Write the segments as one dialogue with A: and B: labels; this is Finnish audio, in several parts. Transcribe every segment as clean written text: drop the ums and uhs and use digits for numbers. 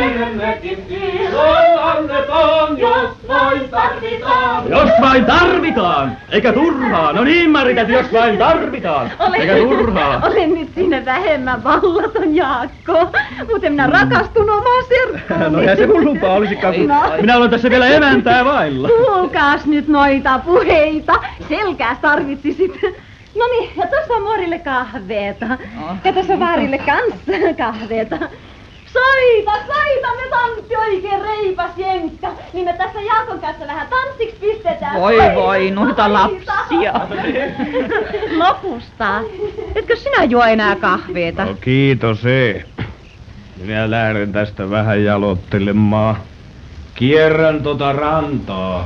A: meidänkin ilon annetaan, jos vain tarvitaan.
B: Jos vain tarvitaan, eikä turhaa. No niin, Maritäti, jos vain tarvitaan, eikä turhaa.
C: Olen nyt siinä vähemmän vallaton, Jaakko. Muuten minä rakastun omaan serkkuuni.
B: No ja se mun lupa olisikaan, kun minä olen tässä vielä emäntää vailla.
C: Kuulkaas nyt noita puheita. Selkääs tarvitsisit. No niin, ja tuossa on Morille kahveeta. Ja tuossa on Vaarille kans kahveeta. Soita, me Tantti oikein reipas jenkka. Niin me tässä Jaakon kanssa vähän tanssiksi pistetään.
D: Voi, noita lapsia.
C: Lopusta. Etkö sinä juo enää kahveeta?
B: No kiitos, ei. Minä lähden tästä vähän jalottelemaan. Kierrän rantaa.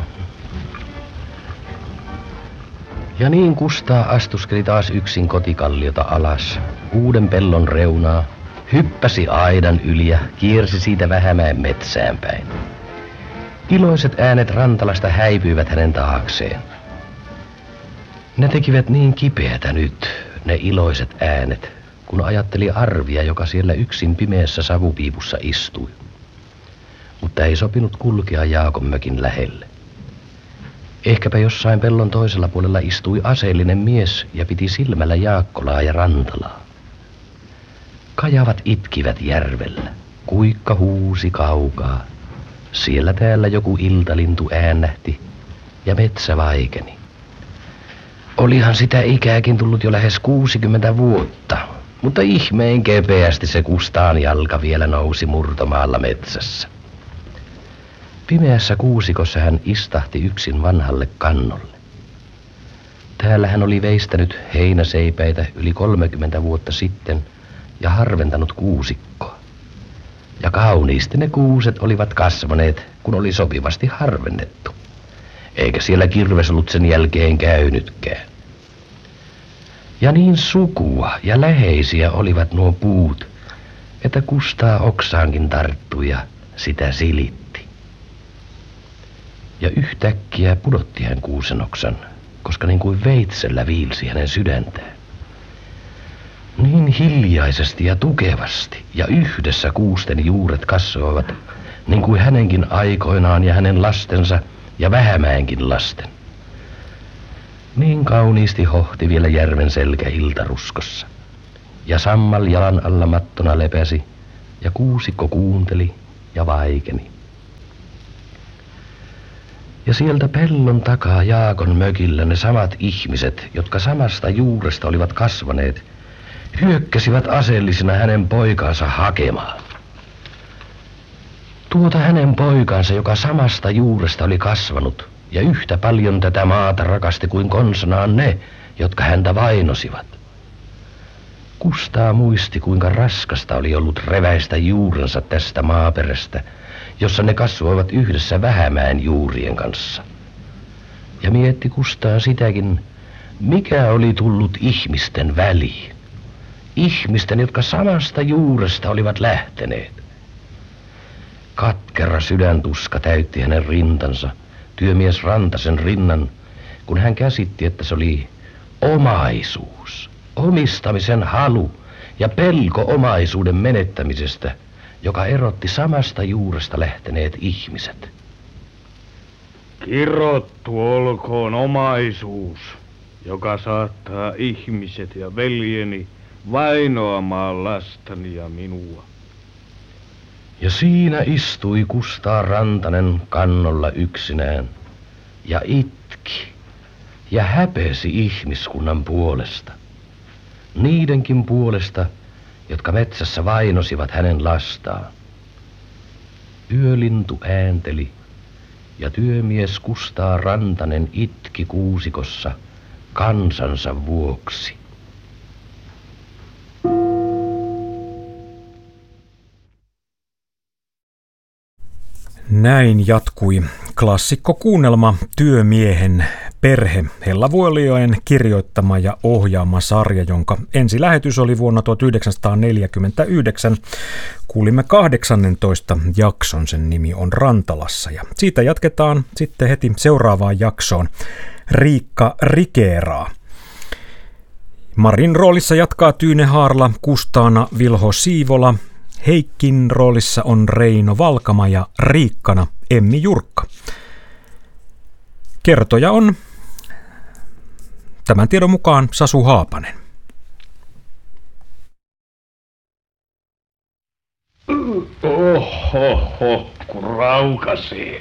E: Ja niin Kustaa astuskeli taas yksin kotikalliota alas, uuden pellon reunaa, hyppäsi aidan yli ja kiersi siitä Vähämäen metsään päin. Iloiset äänet Rantalasta häipyivät hänen taakseen. Ne tekivät niin kipeätä nyt, ne iloiset äänet, kun ajatteli Arvia, joka siellä yksin pimeässä savupiipussa istui. Mutta ei sopinut kulkea Jaakon mökin lähelle. Ehkäpä jossain pellon toisella puolella istui aseellinen mies ja piti silmällä Jaakkolaa ja Rantalaa. Kajavat itkivät järvellä, kuikka huusi kaukaa. Siellä täällä joku iltalintu äänähti ja metsä vaikeni. Olihan sitä ikääkin tullut jo lähes 60 vuotta, mutta ihmeen kepeästi se Kustaan jalka vielä nousi murtomaalla metsässä. Pimeässä kuusikossa hän istahti yksin vanhalle kannolle. Täällä hän oli veistänyt heinäseipäitä yli 30 vuotta sitten ja harventanut kuusikkoa. Ja kauniisti ne kuuset olivat kasvaneet, kun oli sopivasti harvennettu. Eikä siellä kirves ollut sen jälkeen käynytkään. Ja niin sukua ja läheisiä olivat nuo puut, että Kustaa oksaankin tarttui ja sitä silitti. Ja yhtäkkiä pudotti hän kuusenoksan, koska niin kuin veitsellä viilsi hänen sydäntään. Niin hiljaisesti ja tukevasti ja yhdessä kuusten juuret kasvoivat, niin kuin hänenkin aikoinaan ja hänen lastensa ja Vähämäenkin lasten. Niin kauniisti hohti vielä järven selkä iltaruskossa. Ja sammal jalan alla mattona lepäsi ja kuusikko kuunteli ja vaikeni. Ja sieltä pellon takaa Jaakon mökillä ne samat ihmiset, jotka samasta juuresta olivat kasvaneet, hyökkäsivät aseellisina hänen poikaansa hakemaan. Tuota hänen poikaansa, joka samasta juuresta oli kasvanut, ja yhtä paljon tätä maata rakasti kuin konsanaan ne, jotka häntä vainosivat. Kustaa muisti, kuinka raskasta oli ollut reväistä juurensa tästä maaperästä, jossa ne kasvoivat yhdessä Vähämäen juurien kanssa. Ja mietti Kustaa sitäkin, mikä oli tullut ihmisten väliin. Ihmisten, jotka samasta juuresta olivat lähteneet. Katkera sydäntuska täytti hänen rintansa, työmies Rantasen rinnan, kun hän käsitti, että se oli omaisuus, omistamisen halu ja pelko omaisuuden menettämisestä, joka erotti samasta juuresta lähteneet ihmiset.
B: Kirottu olkoon omaisuus, joka saattaa ihmiset ja veljeni vainoamaan lastani ja minua.
E: Ja siinä istui Kustaa Rantanen kannolla yksinään ja itki ja häpesi ihmiskunnan puolesta. Niidenkin puolesta, jotka metsässä vainosivat hänen lastaan. Yölintu äänteli ja työmies Kustaa Rantanen itki kuusikossa kansansa vuoksi.
F: Näin jatkui klassikkokuunnelma Työmiehen perhe, Hella Vuolijoen kirjoittama ja ohjaama sarja, jonka ensilähetys oli vuonna 1949. Kuulimme 18 jakson, sen nimi on Rantalassa, ja siitä jatketaan sitten heti seuraavaan jaksoon. Riikka rikeeraa. Marin roolissa jatkaa Tyyne Haarla, Kustaana Vilho Siivola, Heikkin roolissa on Reino Valkama ja Riikkana Emmi Jurkka. Kertoja on tämän tiedon mukaan Sasu Haapanen.
G: Oho, kun raukasee.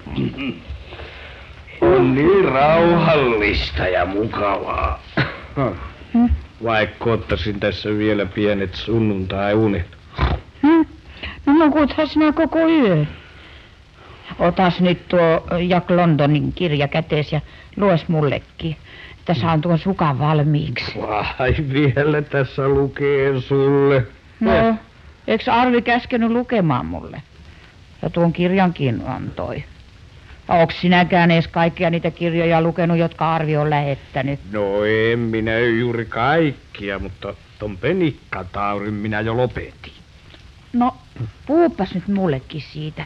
G: On niin rauhallista ja mukavaa. Vaikka ottaisin tässä vielä pienet sunnuntai-unet.
D: No nukuthan sinä koko yön. Otas nyt tuo Jack Londonin kirja kätees ja lues mullekin, että saan tuon sukan valmiiksi.
G: Vai vielä tässä lukee sulle.
D: No, eikö Arvi käskenyt lukemaan mulle? Ja tuon kirjankin antoi. Onks sinäkään edes kaikkia niitä kirjoja lukenut, jotka Arvi on lähettänyt?
G: No en minä juuri kaikkia, mutta ton penikkataurin minä jo lopetin.
D: No, puhupas nyt mullekin siitä.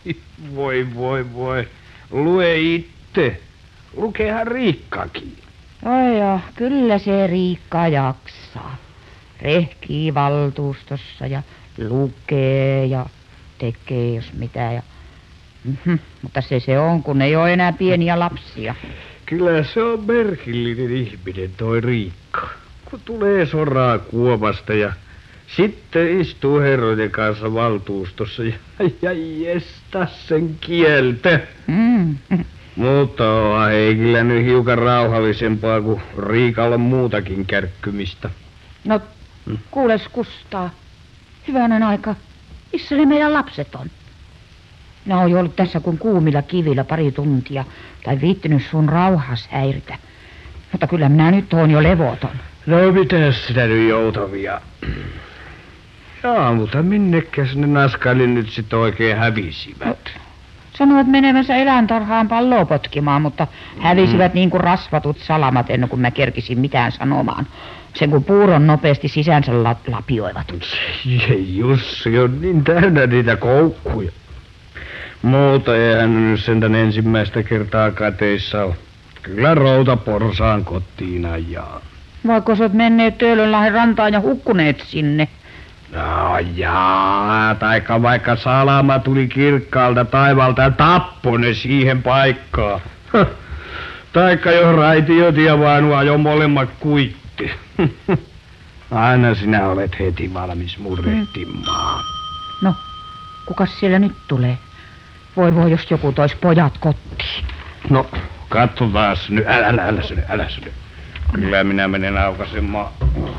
G: Voi. Lue itse. Lukeehan Riikkakin.
D: Joo, kyllä se Riikka jaksaa. Rehkii valtuustossa ja lukee ja tekee jos mitä. Mutta se on, kun ei ole enää pieniä lapsia.
G: Kyllä se on merkillinen ihminen toi Riikka. Kun tulee soraa kuopasta ja sitten istuu herrojen kanssa valtuustossa ja jesta sen kieltä. Mutta on Heikillä nyt hiukan rauhallisempaa, kuin Riikalla on muutakin kärkkymistä.
D: No, kuules Kustaa. Hyvänen aika. Missä ne meidän lapset on? Ne on jo ollut tässä kuin kuumilla kivillä pari tuntia. Tai viittynyt sun rauhas häiritä. Mutta kyllä minä nyt oon jo levoton.
G: No mitäs sitä nyt joutavia? Jaa, mutta minnekäs ne naskaili nyt sit oikein hävisivät?
D: Sanoivat menevänsä eläintarhaan palloa potkimaan, mutta hävisivät niin kuin rasvatut salamat ennen kuin mä kerkisin mitään sanomaan. Sen kun puuron nopeasti sisänsä lapioivat.
G: Ei Jussi on niin täynnä niitä koukkuja. Muuta eihän nyt sentään ensimmäistä kertaa kateissa ole. Kyllä routa porsaan kotiin ajaa.
D: Vaikka sä oot menneet Töölönlahden rantaan ja hukkuneet sinne.
G: No jaa, taikka vaikka salama tuli kirkkaalta taivaalta ja tappoi ne siihen paikkaan. Taikka jos raitiotia vainu ajoi molemmat kuitti. Aina sinä olet heti valmis murehtimaan.
D: No, kukas siellä nyt tulee? Voi, jos joku tois pojat kotiin.
G: No, katsotaas nyt. Älä syny. Kyllä minä menen aukaisemaan.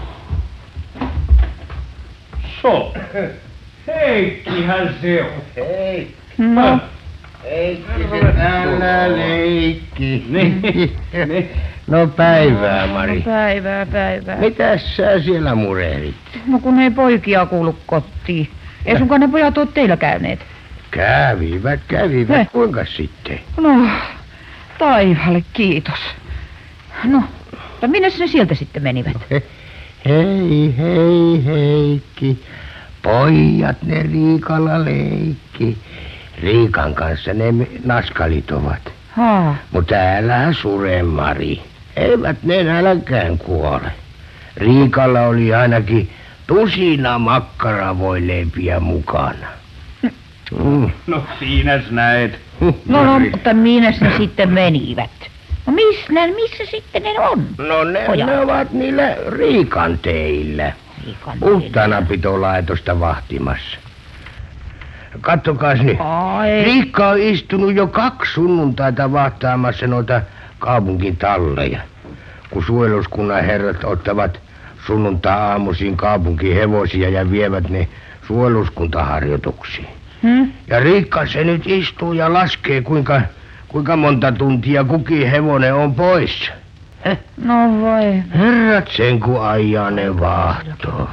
G: So, Heikkihän se on.
E: Hei,
D: No,
E: Heikki se täällä leikki. No päivää, Mari.
D: päivää.
E: Mitäs sä siellä murehdit?
D: No kun ei poikia kuulu kotiin. Ei sunkaan ne pojat oo teillä käyneet.
E: Kävivät. Kuinka sitten?
D: No, taivaalle kiitos. No, mutta minne ne sieltä sitten menivät?
E: Hei, Heikki. Pojat ne Riikalla leikki. Riikan kanssa ne naskalit ovat. Mutta älähän sure, Mari. Eivät ne nälkään kuole. Riikalla oli ainakin tusina makkaravoileipiä mukana.
G: No siinäs näet.
D: No, mutta minne ne sitten menivät? No missä sitten ne on?
E: No ne ovat niillä Riikan teillä. Uhtanapitolaitosta vahtimassa. Kattokaas nyt. Riikka on istunut jo 2 sunnuntaita vahtaamassa noita kaupungin talleja. Kun suojeluskunnan herrat ottavat sunnuntai-aamuisin kaupunkihevosia ja vievät ne suojeluskuntaharjoituksiin. Ja Riikka se nyt istuu ja laskee kuinka monta tuntia kukin hevonen on poissa.
D: No voi.
E: Herrat sen kun ajaa ne vahtoo.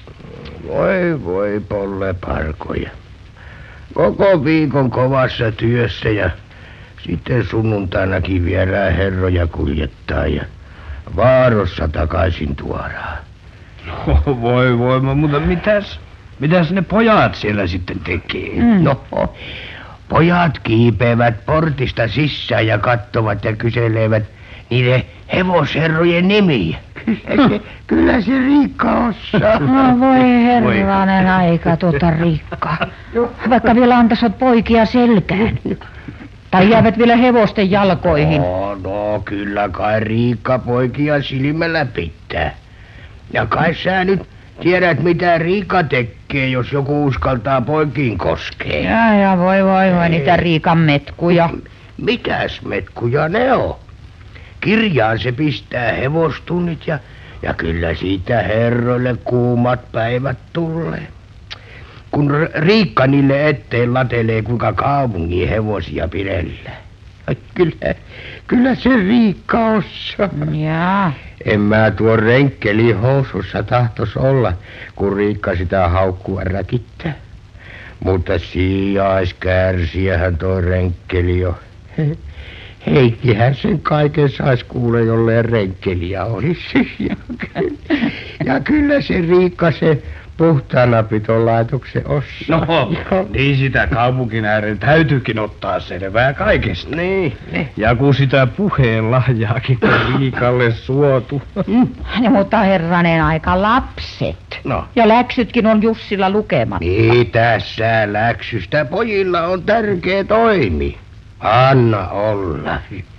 E: Voi polleparkoja. Koko viikon kovassa työssä ja sitten sunnuntainakin viedään herroja kuljettaa ja vaarossa takaisin tuodaan.
G: Voi, mutta mitäs ne pojat siellä sitten tekee?
E: No, pojat kiipeävät portista sisään ja kattovat ja kyselevät niiden hevosherrojen nimiä.
H: Kyllä se Riikka osaa.
D: No voi herranen aika tuota Riikkaa. Vaikka vielä antaisivat poikia selkään. Tai jäävät vielä hevosten jalkoihin.
H: No, kyllä kai Riikka poikia silmällä pitää. Ja kai sä nyt tiedät, mitä Riikka tekee, jos joku uskaltaa poikiin koskea.
D: Ja voi niitä Riikan metkuja.
H: Mitäs metkuja ne on? Kirjaan se pistää hevostunnit ja kyllä siitä herroille kuumat päivät tulee. Kun Riikka niille eteen latelee, kuinka kaupungin hevosia pidellään. Kyllä se Riikka osaa.
D: Jaa.
H: En mä tuo renkkeli housussa tahtos olla, kun Riikka sitä haukkua räkittää. Mutta sijaiskärsiähän toi renkkeli jo. Heikkihän sen kaiken sais kuule, jolleen renkkeliä olisi. Ja kyllä se Riikka se puhtaanapitolaitoksen osaa.
G: No, niin sitä kaupunkin ääreen täytyykin ottaa selvää kaikesta.
H: Niin.
G: Ja kun sitä puheen lahjaakin on Riikalle suotu.
D: Ne mutta herranen aika lapset.
H: No.
D: Ja läksytkin on Jussilla lukematta.
H: Mitä sä läksystä? Pojilla on tärkeä toimi. Anna olla.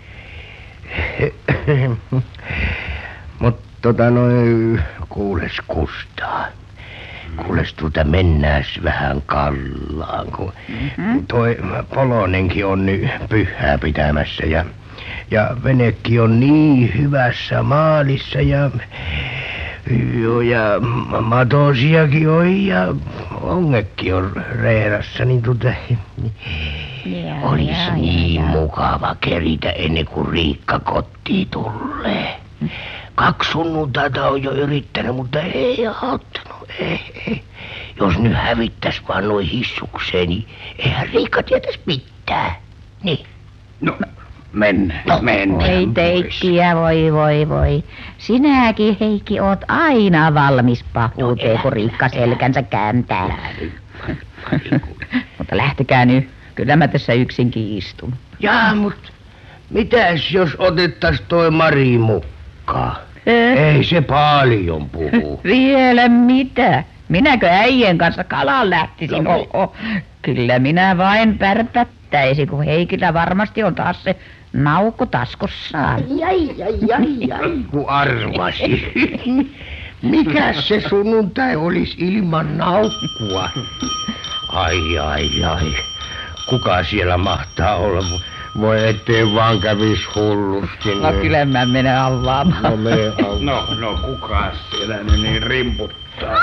H: Mutta kuules Kustaa. Kuules mennääs vähän Kallaan, kun toi Polonenkin on nyt pyhää pitämässä ja venekin on niin hyvässä maalissa ja matosiakin on ja ongekin on reerassa, niin olis niin mukava keritä ennen kuin Riikka kotiin tulee. 2 sunnuntaita on jo yrittänyt, mutta ei auttanut, ei. Jos nyt hävittäis vaan noin hissukseen, niin eihän Riikka tietäis mitään. Niin.
G: No, mennään.
D: Ei teikkiä, voi. Sinäkin, Heikki, oot aina valmis pahuuteen, kun Riikka selkänsä kääntää. Mutta lähtekää nyt. Kyllä mä tässä yksinkin istun.
H: Jaa, mut mitäs jos otettais toi Mari mukaan? Ei se paljon puhu.
D: Vielä mitä? Minäkö äijän kanssa kalaan lähtisin? Oho. Kyllä minä vain pärpättäisin, kun Heikillä varmasti on taas se naukko taskussaan.
H: Jai. Kun arvasi. Mikäs se sunnuntai olisi ilman naukkua? Ai. Kuka siellä mahtaa olla? Voi ettei vaan kävis hullusti.
D: No kyllä mä menen avaamaan.
G: No kuka siellä nyt niin rimputtaa?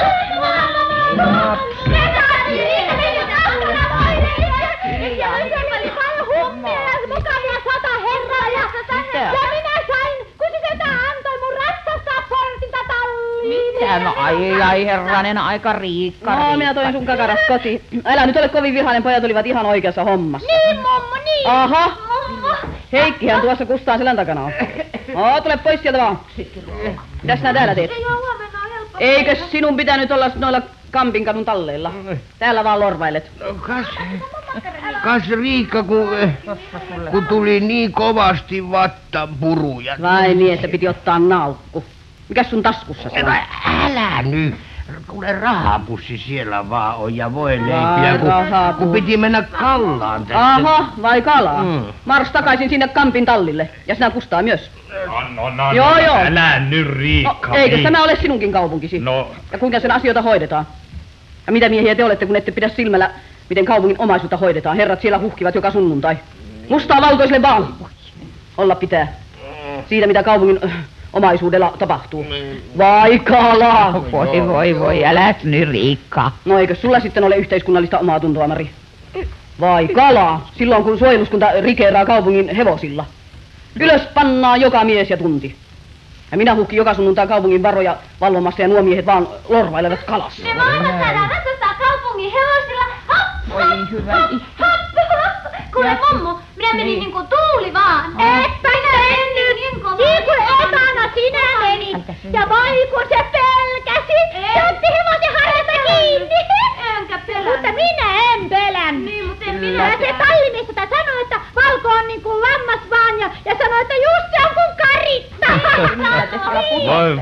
D: No ai herranen aika Riikka.
C: No, minä toin sun kakaras kotiin. Älä nyt ole kovin vihainen, pojat olivat ihan oikeassa hommassa.
I: Niin, mummo, niin.
C: Aha.
I: Mummo.
C: Heikkihän tuossa Kustaan selän takana on. Tule pois sieltä vaan. Mitäs nää täällä teet?
I: Ei oo huomenna on helppo.
C: Eikö sinun pitänyt olla noilla Kampinkadun talleilla? Täällä vaan lorvailet.
H: Kas Riikka, kun tuli niin kovasti vattan puruja.
C: Vai niin, että piti ottaa naukku. Mikäs sun taskussa se on?
H: Älä nyt. Kuule rahapussi siellä vaan on ja voi leipiä, kun piti mennä Kallaan tästä.
C: Aha, vai kalaa? Mars takaisin sinne Kampin tallille. Ja sinä Kustaa myös.
G: No,
C: Joo.
G: älä nyt Riikka.
C: No, eikö tämä ole sinunkin kaupunkisi?
G: No.
C: Ja kuinka sen asioita hoidetaan? Ja mitä miehiä te olette, kun ette pidä silmällä, miten kaupungin omaisuutta hoidetaan? Herrat siellä huhkivat joka sunnuntai. Mustaa valkoiselle vaan. Olla pitää. Siitä, mitä kaupungin omaisuudella tapahtuu. Vai kala!
D: Voi, älä nyt Riikka.
C: No eikö sulla sitten ole yhteiskunnallista omaa tuntoa, Mari? Vai kala? Silloin kun suojeluskunta rikeeraa kaupungin hevosilla. Ylös pannaan joka mies ja tunti. Ja minä huhkin joka sunnuntai kaupungin varoja valvomassa ja nuo miehet vaan lorvailevat kalassa.
I: Me molemmat saadaan ratsastaa kaupungin hevosilla.
D: Voi hyvä
I: Kuule mummu, minä menin niinku tuuli vaan. Etpä mennyt. Niin kuin etana sinä menit. Ja vai kun se pelkäsi. Se otti hevosen harjasta kiinni. Enkä pelännyt. Mutta minä en pelännyt. Niin, mutta en minä. Ja se tallimies sanoi, että valko on niin kuin lammas vaan. Ja sanoi, että just se on kuin karitta.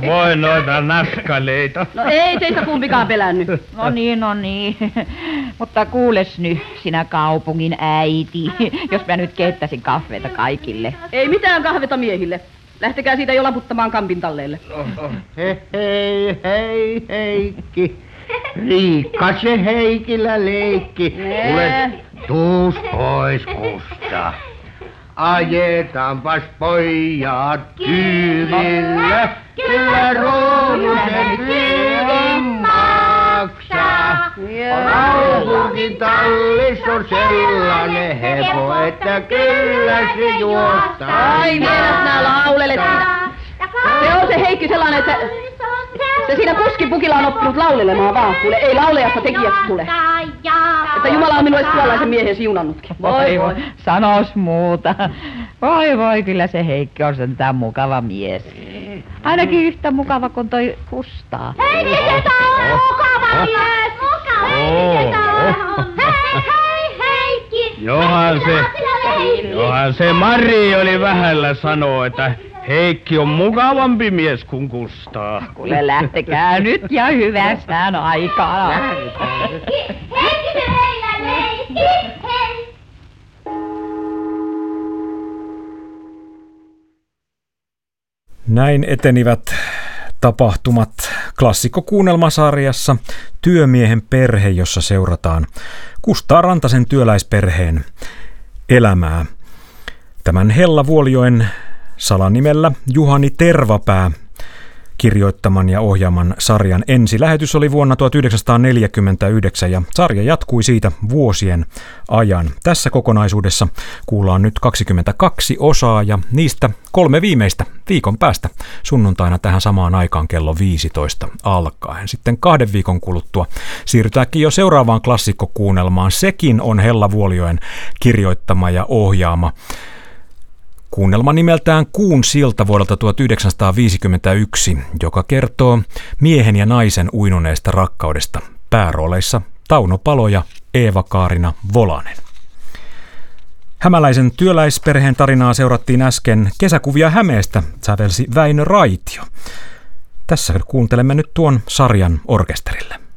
G: Voi noita naskaleita.
J: No ei teistä kumpikaan pelännyt.
D: No niin. Mutta kuules nyt, sinä kaupungin äiti, jos mä nyt keittäisin kahveita kaikille.
J: Ei mitään kahveta miehille. Lähtekää siitä jo laputtamaan kampin talleelle.
H: Hei, Heikki. Riikka se Heikillä leikki. Kuule, tuus pois Kusta. Ajetaanpas pojat kyydillä, kyllä ruudusen kyydin maksaa. Kaupunkin tallis on sellainen hepo, että kyllä se juostaa.
J: Ai mielät nää laulelet siinä. Se on se Heikki sellainen, että se siinä kuskipukilla on oppinut laulelemaan vaan. Kuule, ei laulejasta tekijäksi tule. Että Jumala on minulle tuollaisen miehen siunannutkin.
D: Voi. Sanois muuta. Voi, kyllä se Heikki on sentään mukava mies. Ainakin yhtä mukava kuin toi Kustaa.
I: Heikki, ketä on mukava mies! Hei, Heikki!
G: Johan se Mari oli vähällä sanoo, että Heikki on mukavampi mies kuin Kustaa.
D: Kuule, lähtekää nyt ja hyvästään aikaa.
I: Heikki se meillä leikki! Hei!
F: Näin etenivät tapahtumat klassikkokuunnelmasarjassa Työmiehen perhe, jossa seurataan Kustaa Rantasen työläisperheen elämää. Tämän Hella Vuolijoen salanimellä Juhani Tervapää kirjoittaman ja ohjaaman sarjan ensilähetys oli vuonna 1949 ja sarja jatkui siitä vuosien ajan. Tässä kokonaisuudessa kuullaan nyt 22 osaa ja niistä 3 viimeistä viikon päästä sunnuntaina tähän samaan aikaan kello 15 alkaen. Sitten 2 viikon kuluttua siirrytäänkin jo seuraavaan klassikkokuunnelmaan. Sekin on Hella Vuolijoen kirjoittama ja ohjaama. Kuunnelma nimeltään Kuun silta vuodelta 1951, joka kertoo miehen ja naisen uinuneesta rakkaudesta. Päärooleissa Tauno Palo ja Eeva-Kaarina Volanen. Hämäläisen työläisperheen tarinaa seurattiin äsken. Kesäkuvia Hämeestä sävelsi Väinö Raitio. Tässä kuuntelemme nyt tuon sarjan orkesterille.